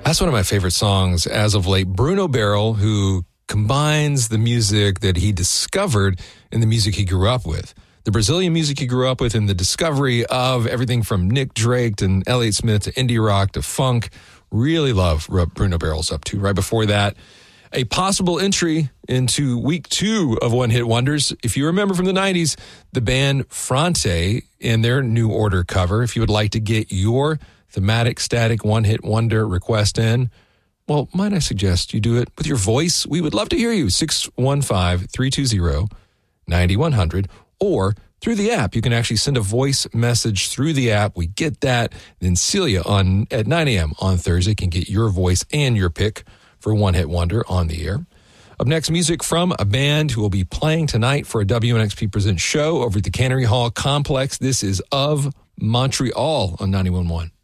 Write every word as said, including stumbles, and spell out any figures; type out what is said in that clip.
That's one of my favorite songs as of late. Bruno Beryl, who combines the music that he discovered in the music he grew up with. The Brazilian music he grew up with and the discovery of everything from Nick Drake and Elliott Smith to indie rock to funk. Really love what Bruno Beryl's up to. Right before that, a possible entry into week two of One Hit Wonders. If you remember from the nineties, the band Fronte in their New Order cover. If you would like to get your thematic, static, one-hit wonder request in, well, might I suggest you do it with your voice? We would love to hear you. six one five, three two zero, nine one zero zero or through the app. You can actually send a voice message through the app. We get that. Then Celia on at nine a.m. on Thursday can get your voice and your pick for One Hit Wonder on the air. Up next, music from a band who will be playing tonight for a W N X P Presents show over at the Cannery Hall Complex. This is Of Montreal on ninety-one point one.